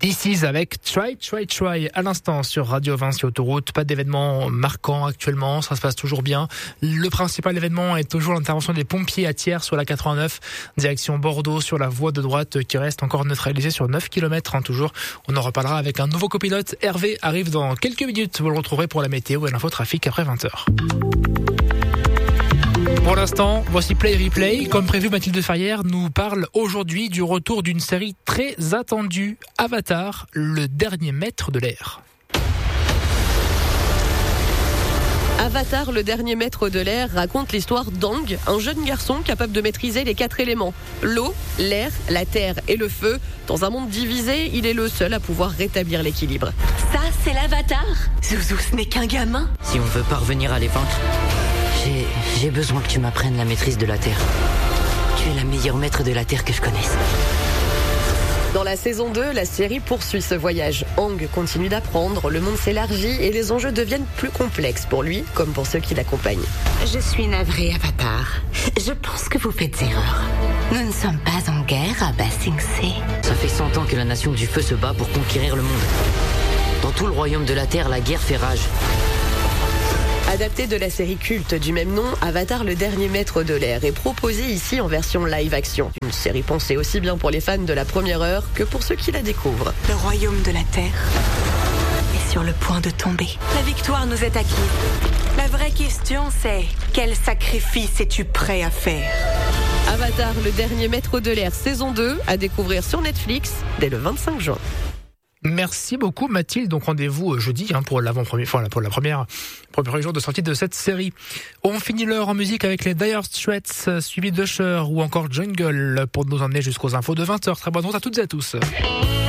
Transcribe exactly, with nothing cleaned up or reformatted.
This is avec Try, Try, Try à l'instant sur Radio Vinci Autoroute. Pas d'événement marquant actuellement, ça se passe toujours bien. Le principal événement est toujours l'intervention des pompiers à Thiers sur la quatre-vingt-neuf, direction Bordeaux sur la voie de droite qui reste encore neutralisée sur neuf kilomètres. Hein, toujours, on en reparlera avec un nouveau copilote. Hervé arrive dans quelques minutes. Vous le retrouverez pour la météo et l'infotrafic après vingt heures. Pour l'instant, voici Play Replay. Comme prévu, Mathilde Ferrière nous parle aujourd'hui du retour d'une série très attendue, Avatar, le dernier maître de l'air. Avatar, le dernier maître de l'air, raconte l'histoire d'Aang, un jeune garçon capable de maîtriser les quatre éléments. L'eau, l'air, la terre et le feu. Dans un monde divisé, il est le seul à pouvoir rétablir l'équilibre. Ça, c'est l'Avatar. Zouzou, ce n'est qu'un gamin. Si on veut parvenir à les vaincre, j'ai, j'ai besoin que tu m'apprennes la maîtrise de la terre. Tu es la meilleure maître de la terre que je connaisse. Dans la saison deux, la série poursuit ce voyage. Aang continue d'apprendre, le monde s'élargit et les enjeux deviennent plus complexes pour lui, comme pour ceux qui l'accompagnent. Je suis navrée, Avatar. Je pense que vous faites erreur. Nous ne sommes pas en guerre à Ba Sing Se. Ça fait cent ans que la nation du feu se bat pour conquérir le monde. Dans tout le royaume de la terre, la guerre fait rage. Adapté de la série culte du même nom, Avatar, le dernier maître de l'air, est proposé ici en version live action. Une série pensée aussi bien pour les fans de la première heure que pour ceux qui la découvrent. Le royaume de la terre est sur le point de tomber. La victoire nous est acquise. La vraie question, c'est quel sacrifice es-tu prêt à faire ? Avatar, le dernier maître de l'air, saison deux, à découvrir sur Netflix dès le vingt-cinq juin. Merci beaucoup Mathilde, donc rendez-vous jeudi hein, pour l'avant-première, enfin pour la première premier jour de sortie de cette série. On finit l'heure en musique avec les Dire Straits, suivi d'Usher ou encore Jungle pour nous emmener jusqu'aux infos de vingt heures. Très bonne route à toutes et à tous.